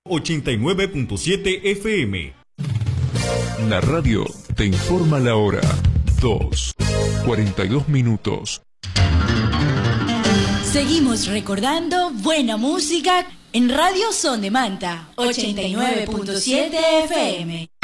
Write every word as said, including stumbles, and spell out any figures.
ochenta y nueve punto siete F M. La radio te informa la hora. dos, cuarenta y dos minutos. Seguimos recordando buena música en Radio Son de Manta, ochenta y nueve punto siete F M.